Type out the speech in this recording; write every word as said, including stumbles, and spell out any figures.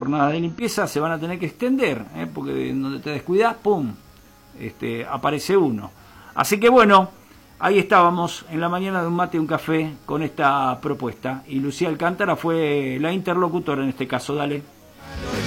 jornadas de limpieza se van a tener que extender, ¿eh? Porque donde te descuidas, ¡pum!, este, aparece uno. Así que bueno, ahí estábamos en la mañana de un mate y un café con esta propuesta. Y Lucía Alcántara fue la interlocutora en este caso. Dale.